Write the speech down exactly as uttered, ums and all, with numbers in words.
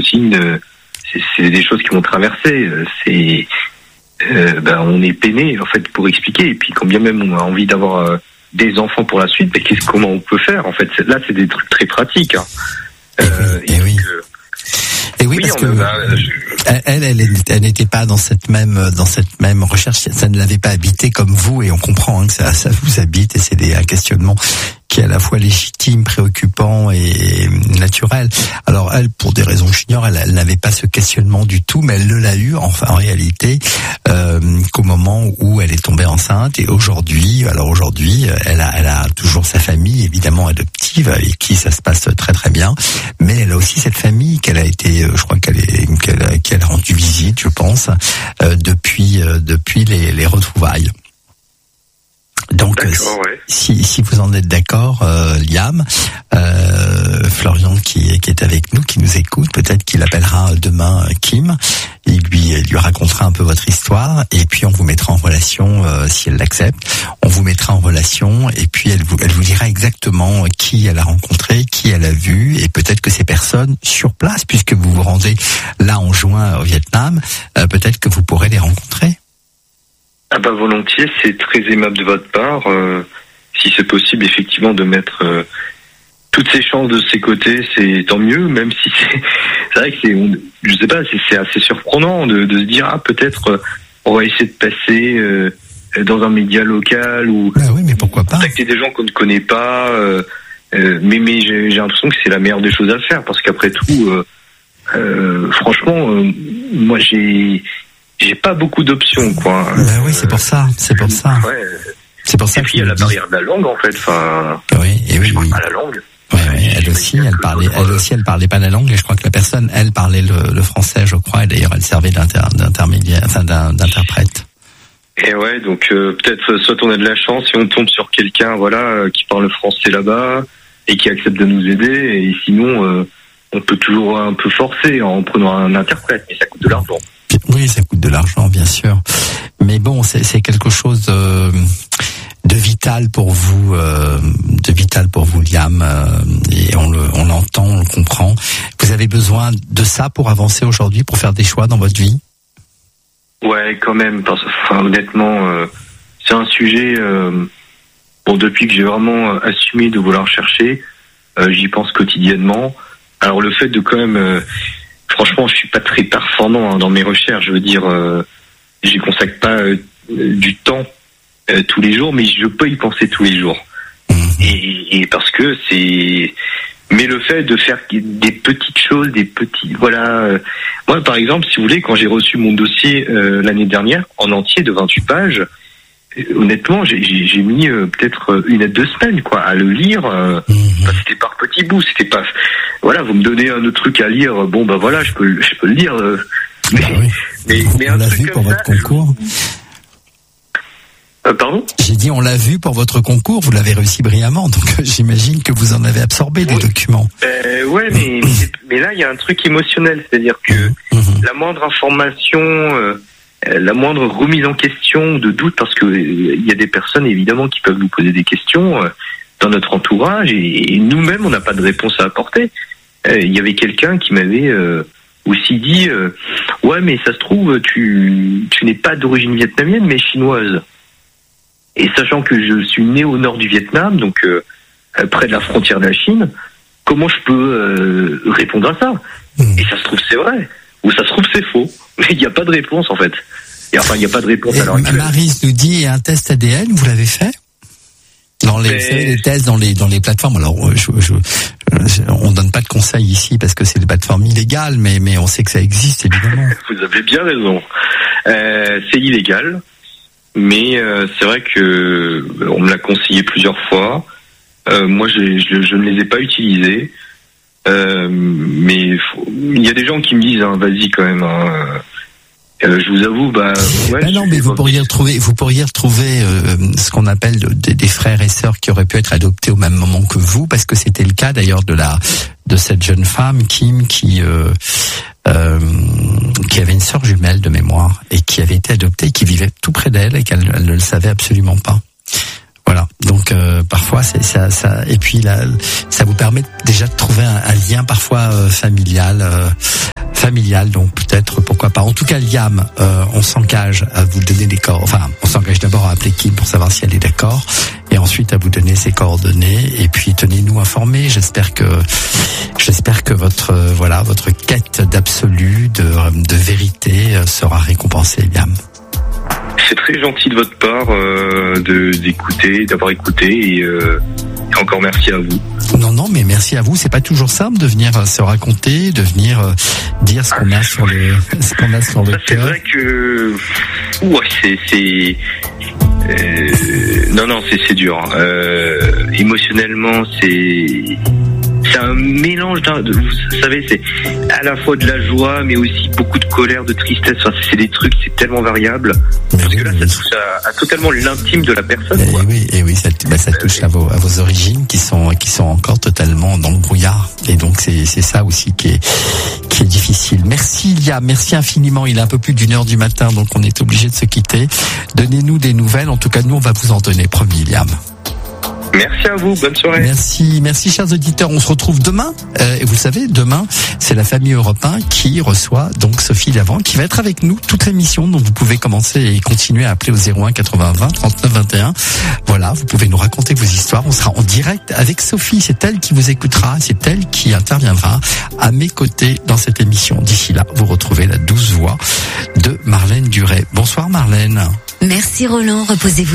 aussi une, c'est, c'est des choses qui m'ont traversé. C'est, euh, ben, on est peiné en fait pour expliquer. Et puis quand bien même on a envie d'avoir euh, des enfants pour la suite, mais qu'est-ce, comment on peut faire en fait? Là, c'est des trucs très pratiques. Hein. Euh, et, et oui. Donc, euh, Et oui, oui, parce que va, je... elle, elle, elle n'était pas dans cette même, dans cette même recherche. Ça ne l'avait pas habité comme vous, et on comprend hein, que ça, ça vous habite, et c'est des, un questionnement qui est à la fois légitime, préoccupant et naturel. Alors elle, pour des raisons que j'ignore, elle, elle n'avait pas ce questionnement du tout, mais elle ne l'a eu enfin en réalité euh, qu'au moment où elle est tombée enceinte. Et aujourd'hui, alors aujourd'hui, elle a, elle a toujours sa famille évidemment adoptive avec qui ça se passe très très bien, mais elle a aussi cette famille qu'elle a été, je crois qu'elle est, qu'elle, qu'elle a rendu visite, je pense, euh, depuis euh, depuis les, les retrouvailles. Donc, euh, ouais. si, si vous en êtes d'accord, euh, Liam, euh, Florian qui, qui est avec nous, qui nous écoute, peut-être qu'il appellera demain Kim, il lui, il lui racontera un peu votre histoire, et puis on vous mettra en relation, euh, si elle l'accepte, on vous mettra en relation, et puis elle vous, elle vous dira exactement qui elle a rencontré, qui elle a vu, et peut-être que ces personnes sur place, puisque vous vous rendez là en juin au Vietnam, euh, peut-être que vous pourrez les rencontrer. Ah bah volontiers, c'est très aimable de votre part. Euh, si c'est possible, effectivement, de mettre euh, toutes ces chances de ses côtés, c'est tant mieux. Même si c'est, c'est vrai que c'est, on, je sais pas, c'est, c'est assez surprenant de, de se dire ah peut-être euh, on va essayer de passer euh, dans un média local ou bah oui, mais pourquoi pas contacter des gens qu'on ne connaît pas. Euh, euh, mais mais j'ai, j'ai l'impression que c'est la meilleure des choses à faire parce qu'après tout, euh, euh, franchement, euh, moi j'ai J'ai pas beaucoup d'options, quoi. Ben oui, c'est pour ça, c'est pour ça. Ouais. C'est pour ça. Et puis il y a la barrière de la langue, en fait. Enfin. Oui, et oui, je oui. parle pas la langue. Oui, oui, elle aussi, elle parlait, elle aussi, elle parlait pas la langue. Et je crois que la personne, elle parlait le, le français, je crois. Et d'ailleurs, elle servait d'inter, d'intermédiaire, enfin, d'interprète. Et ouais, donc euh, peut-être soit on a de la chance et on tombe sur quelqu'un, voilà, euh, qui parle français là-bas et qui accepte de nous aider. Et sinon, euh, on peut toujours un peu forcer en prenant un interprète, mais ça coûte de l'argent. Oui, ça coûte de l'argent, bien sûr. Mais bon, c'est, c'est quelque chose de, de vital pour vous, euh, de vital pour vous, Liam. Euh, et on le, on l'entend, on le comprend. Vous avez besoin de ça pour avancer aujourd'hui, pour faire des choix dans votre vie? Ouais, quand même. Parce, enfin, honnêtement, euh, c'est un sujet. Euh, bon, depuis que j'ai vraiment assumé de vouloir chercher, euh, j'y pense quotidiennement. Alors, le fait de quand même. Euh, Franchement, je suis pas très performant hein, dans mes recherches. Je veux dire, euh, j'y consacre pas euh, du temps euh, tous les jours, mais je peux y penser tous les jours. Et, et parce que c'est, mais le fait de faire des petites choses, des petits, voilà. Euh, moi, par exemple, si vous voulez, quand j'ai reçu mon dossier euh, l'année dernière en entier de vingt-huit pages, euh, honnêtement, j'ai, j'ai, j'ai mis euh, peut-être une à deux semaines, quoi, à le lire. Euh, mmh. Bah, c'était par petits bouts, c'était pas. Voilà, vous me donnez un autre truc à lire, bon bah voilà, je peux, je peux le lire. Euh, mais, bah oui. mais, mais on l'a vu pour ça, votre concours. Euh, pardon ? J'ai dit on l'a vu pour votre concours, vous l'avez réussi brillamment, donc euh, j'imagine que vous en avez absorbé oui. des documents. Euh, ouais, mais, mais, mais là il y a un truc émotionnel, c'est-à-dire que mmh. la moindre information, euh, la moindre remise en question, de doute, parce que il euh, y a des personnes évidemment qui peuvent nous poser des questions euh, dans notre entourage et, et nous-mêmes on n'a pas de réponse à apporter. Il y avait quelqu'un qui m'avait euh, aussi dit euh, ouais mais ça se trouve tu tu n'es pas d'origine vietnamienne mais chinoise. Et sachant que je suis né au nord du Vietnam, donc euh, près de la frontière de la Chine, comment je peux euh, répondre à ça ? Et ça se trouve c'est vrai, ou ça se trouve c'est faux. Mais il n'y a pas de réponse en fait. Et enfin il n'y a pas de réponse et à l'heure actuelle. Maryse nous dit un test A D N, vous l'avez fait ? Dans les, mais... vous savez, les tests dans les dans les plateformes. Alors, je, je, je, on donne pas de conseils ici parce que c'est des plateformes illégales, mais mais on sait que ça existe évidemment. Vous avez bien raison. Euh, c'est illégal, mais euh, c'est vrai que on me l'a conseillé plusieurs fois. Euh, moi, je, je, je ne les ai pas utilisés, euh, mais il y a des gens qui me disent, hein, vas-y quand même. Hein, Euh, je vous avoue, bah, ouais, ben non, mais vous pourriez retrouver, vous pourriez retrouver euh, ce qu'on appelle de, de, des frères et sœurs qui auraient pu être adoptés au même moment que vous, parce que c'était le cas d'ailleurs de la de cette jeune femme Kim qui euh, euh, qui avait une sœur jumelle de mémoire et qui avait été adoptée, qui vivait tout près d'elle et qu'elle elle ne le savait absolument pas. Voilà. Donc euh, parfois c'est ça, ça et puis là ça vous permet déjà de trouver un, un lien parfois euh, familial. Euh, familial, donc peut-être, pourquoi pas. En tout cas, Liam, euh, on s'engage à vous donner des corps. Enfin, on s'engage d'abord à appeler Kim pour savoir si elle est d'accord, et ensuite à vous donner ses coordonnées. Et puis tenez-nous informés. J'espère que, j'espère que votre, euh, voilà, votre quête d'absolu, de, de vérité euh, sera récompensée, Liam. C'est très gentil de votre part euh, de d'écouter, d'avoir écouté, et, euh, et encore merci à vous. Non, non, mais merci à vous. C'est pas toujours simple de venir euh, se raconter, de venir euh, dire ce qu'on a sur le, ce qu'on a sur le cœur. C'est vrai que, ouais, c'est, c'est, euh, non, non, c'est, c'est dur. Euh, émotionnellement, c'est. C'est un mélange, de, vous savez, c'est à la fois de la joie, mais aussi beaucoup de colère, de tristesse. Enfin, c'est des trucs, c'est tellement variable. Parce que là, ça touche à, à totalement l'intime de la personne. Et quoi. oui, et oui, ça, bah, ça touche à vos, à vos origines qui sont, qui sont encore totalement dans le brouillard. Et donc, c'est, c'est ça aussi qui est, qui est difficile. Merci, Liam. Merci infiniment. Il est un peu plus d'une heure du matin, donc on est obligé de se quitter. Donnez-nous des nouvelles. En tout cas, nous, on va vous en donner, promis, Liam. Merci à vous, bonne soirée. Merci, merci chers auditeurs. On se retrouve demain. Euh, et vous savez, demain, c'est la famille Europe un qui reçoit donc Sophie Davant, qui va être avec nous toute l'émission. Donc vous pouvez commencer et continuer à appeler au zéro un quatre-vingts vingt trente-neuf vingt et un. Voilà, vous pouvez nous raconter vos histoires. On sera en direct avec Sophie. C'est elle qui vous écoutera. C'est elle qui interviendra à mes côtés dans cette émission. D'ici là, vous retrouvez la douce voix de Marlène Duret. Bonsoir Marlène. Merci Roland, reposez-vous.